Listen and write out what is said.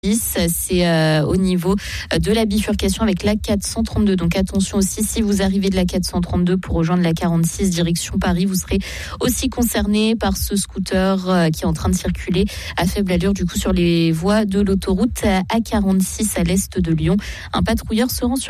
C'est au niveau de la bifurcation avec la 432. Donc attention aussi, si vous arrivez de la 432 pour rejoindre la 46 direction Paris, vous serez aussi concerné par ce scooter qui est en train de circuler à faible allure du coup sur les voies de l'autoroute A46 à l'est de Lyon. Un patrouilleur se rend sur